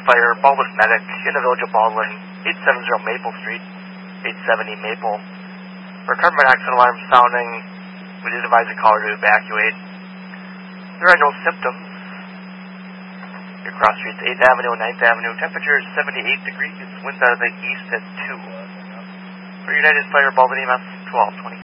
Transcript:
Fire, Baldwin Medic, in the village of Baldwin, 870 Maple Street, 870 Maple. For carbon monoxide alarm sounding, we did advise the caller to evacuate. There are no symptoms. Your cross streets 8th Avenue and 9th Avenue. Temperature is 78 degrees. Winds out of the east at 2. For United Fire, Baldwin EMS 1220.